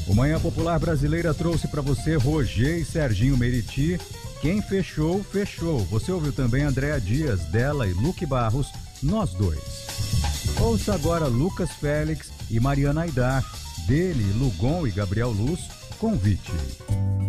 O Manhã Popular Brasileira trouxe para você Roger e Serginho Meriti. Quem fechou, fechou. Você ouviu também Andréa Dias, dela e Luque Barros, Nós Dois. Ouça agora Lucas Félix e Mariana Aidar, dele, Lugon e Gabriel Luz, Convite.